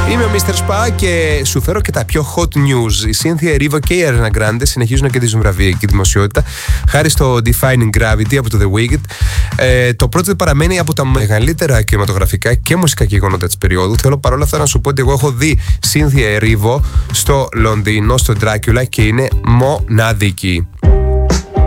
Είμαι ο Mr. Spa και σου φέρω και τα πιο hot news. Η Cynthia Erivo και η Ariana Grande συνεχίζουν να κερδίζουν βραβεία και δημοσιότητα χάρη στο Defying Gravity από το The Wicked. Το project παραμένει από τα μεγαλύτερα κινηματογραφικά και μουσικά γεγονότα της περίοδου. Θέλω παρόλα αυτά να σου πω ότι εγώ έχω δει Cynthia Erivo στο Λονδίνο, στο Dracula, και είναι μοναδική.